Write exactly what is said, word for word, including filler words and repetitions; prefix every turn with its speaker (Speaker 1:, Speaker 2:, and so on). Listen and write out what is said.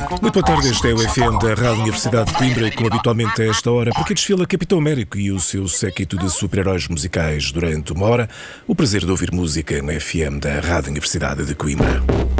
Speaker 1: Muito boa tarde, este é o F M da Rádio Universidade de Coimbra e, como habitualmente a esta hora, porque desfila Capitão Américo e o seu séquito de super-heróis musicais durante uma hora. O prazer de ouvir música no F M da Rádio Universidade de Coimbra.